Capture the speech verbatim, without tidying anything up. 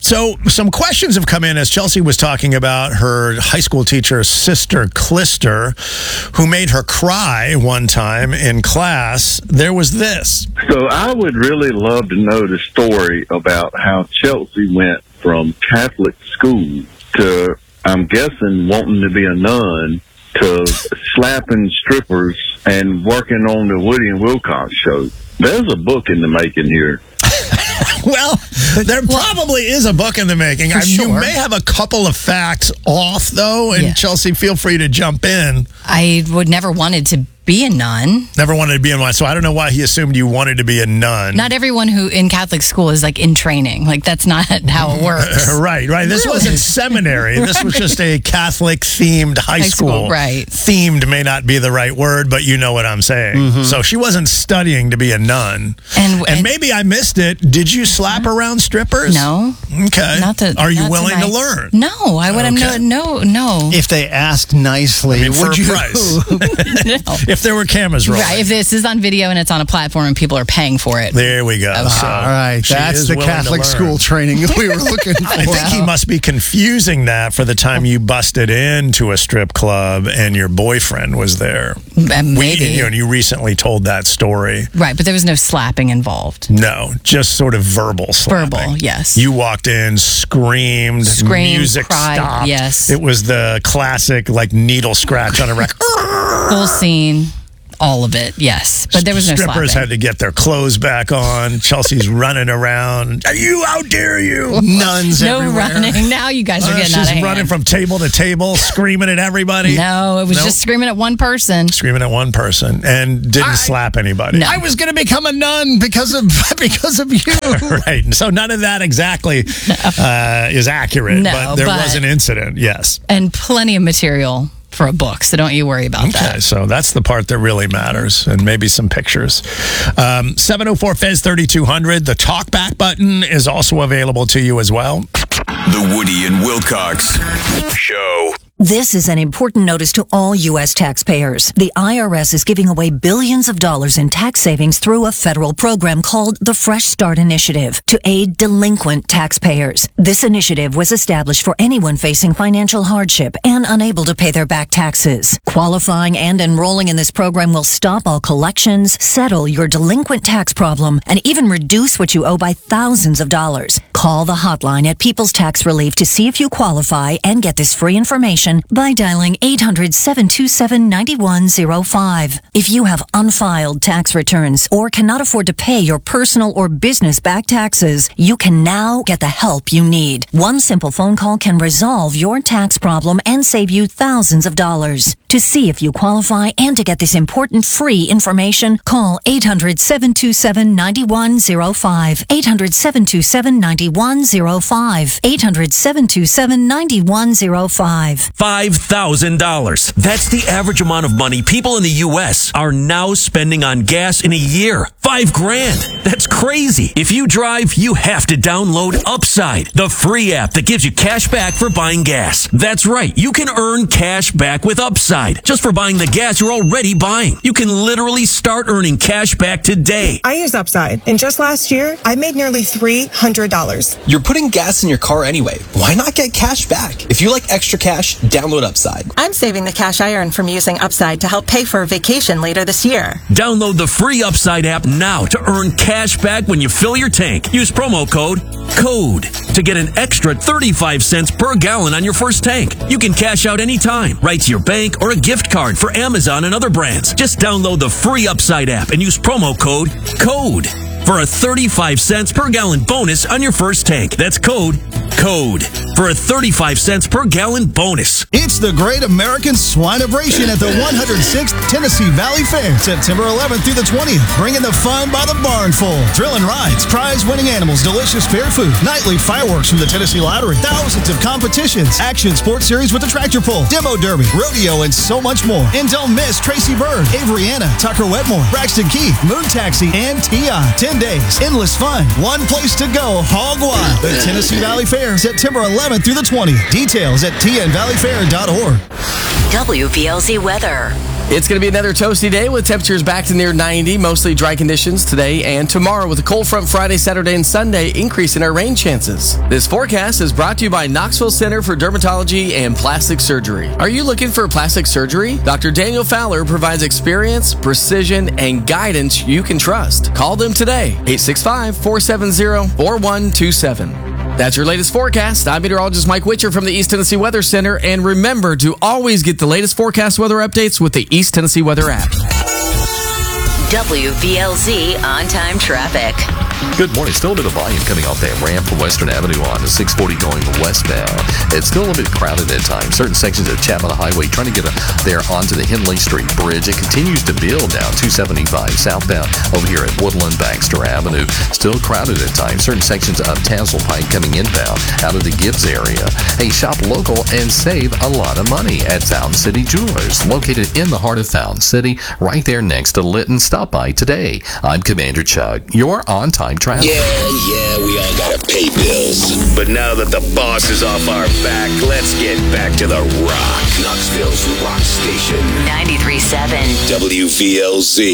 So some questions have come in as Chelsea was talking about her high school teacher, Sister Clister, who made her cry one time in class. There was this. So I would really love to know the story about how Chelsea went from Catholic school to, I'm guessing, wanting to be a nun to slapping strippers and working on the Woody and Wilcox show. There's a book in the making here. Well, there probably is a book in the making. I, sure. You may have a couple of facts off, though, and Yeah. Chelsea, feel free to jump in. I would never wanted to be a nun. Never wanted to be in one, so I don't know why he assumed you wanted to be a nun. Not everyone who in Catholic school is like in training. Like that's not how it works. Right, right. This Really? wasn't seminary. This was just a Catholic-themed high, High school, school. right. Themed may not be the right word, but you know what I'm saying. So she wasn't studying to be a nun. And, And maybe I missed it. Did you slap around strippers? no, Okay. not to. Are you not willing to my- learn? No, I would. Okay. have No, no, no. If they asked nicely, I mean, for would a you? price. no. If there were cameras rolling. Right, if this is on video and it's on a platform and people are paying for it. There we go. Okay. So All right, she that's is the willing to Catholic learn. school training we were looking for. I think he must be confusing that for the time you busted into a strip club and your boyfriend was there. Uh, Maybe. We, you know, and you recently told that story. Right, but there was no slapping involved. No, just sort of verbal slapping. Verbal, yes. You walked in, screamed, Screamed, music cried, stopped. yes. It was the classic, like, needle scratch on a record. Full scene, all of it, yes. But there was no Strippers slapping. had to get their clothes back on. Chelsea's running around. Are you, how dare you? Nuns no everywhere. running. Now you guys are Uh, getting out she's of hand. running from table to table, screaming at everybody. No, it was Nope. just screaming at one person. Screaming at one person and didn't I- slap anybody. No. I was going to become a nun because of because of you. Right. So none of that exactly uh, is accurate, No, but there but- was an incident, yes. And plenty of material for a book, so don't you worry about Okay, that. so that's the part that really matters, and maybe some pictures. Um, seven oh four Fez thirty-two hundred. The talkback button is also available to you as well. The Woody and Wilcox Show. This is an important notice to all U S taxpayers. The I R S is giving away billions of dollars in tax savings through a federal program called the Fresh Start Initiative to aid delinquent taxpayers. This initiative was established for anyone facing financial hardship and unable to pay their back taxes. Qualifying and enrolling in this program will stop all collections, settle your delinquent tax problem, and even reduce what you owe by thousands of dollars. Call the hotline at People's Tax Relief to see if you qualify and get this free information by dialing eight hundred, seven two seven, nine one zero five. If you have unfiled tax returns or cannot afford to pay your personal or business back taxes, you can now get the help you need. One simple phone call can resolve your tax problem and save you thousands of dollars. To see if you qualify and to get this important free information, call eight hundred, seven two seven, nine one zero five. eight hundred, seven two seven, nine one zero five. eight hundred, seven two seven, nine one zero five. five thousand dollars. That's the average amount of money people in the U S are now spending on gas in a year. Five grand. That's crazy. If you drive, you have to download Upside, the free app that gives you cash back for buying gas. That's right. You can earn cash back with Upside just for buying the gas you're already buying. You can literally start earning cash back today. I use Upside, and just last year, I made nearly three hundred dollars. You're putting gas in your car anyway. Why not get cash back? If you like extra cash, download Upside. I'm saving the cash I earn from using Upside to help pay for a vacation later this year. Download the free Upside app now to earn cash back when you fill your tank. Use promo code CODE to get an extra thirty-five cents per gallon on your first tank. You can cash out anytime, right to your bank or a gift card for Amazon and other brands. Just download the free Upside app and use promo code CODE for a thirty-five cents per gallon bonus on your first tank. That's code CODE for a thirty-five cents per gallon bonus. It's the Great American Swineabration at the one hundred sixth Tennessee Valley Fair, September eleventh through the twentieth. Bringing the fun by the barn full. Thrilling rides, prize-winning animals, delicious fair food, nightly fireworks from the Tennessee Lottery, thousands of competitions, action sports series with the tractor pull, demo derby, rodeo, and so much more. And don't miss Tracy Bird, Avery Anna, Tucker Wetmore, Braxton Keith, Moon Taxi, and T I ten days, endless fun, one place to go, hog wild. The Tennessee Valley Fair, September eleventh through the twentieth. Details at t n valley fair dot org. W P L Z weather. It's going to be another toasty day with temperatures back to near ninety, mostly dry conditions today and tomorrow with a cold front Friday, Saturday, and Sunday, increase in our rain chances. This forecast is brought to you by Knoxville Center for Dermatology and Plastic Surgery. Are you looking for plastic surgery? Doctor Daniel Fowler provides experience, precision, and guidance you can trust. Call them today, eight six five, four seven zero, four one two seven. That's your latest forecast. I'm meteorologist Mike Witcher from the East Tennessee Weather Center. And remember to always get the latest forecast weather updates with the East Tennessee Weather app. W V L Z on-time traffic. Good morning. Still a bit of volume coming off that ramp from Western Avenue on to six forty going westbound. It's still a bit crowded at times. Certain sections of Chapman Highway trying to get a, there onto the Henley Street Bridge. It continues to build down two seventy-five southbound over here at Woodland Baxter Avenue. Still crowded at times. Certain sections of Tassel Pike coming inbound out of the Gibbs area. Hey, shop local and save a lot of money at Fountain City Jewelers, located in the heart of Fountain City, right there next to Litton. Stop by today. I'm Commander Chuck. You're on time traffic. Yeah, yeah, we all gotta pay bills. But now that the boss is off our back, let's get back to the rock. Knoxville's rock station. ninety-three point seven W V L Z.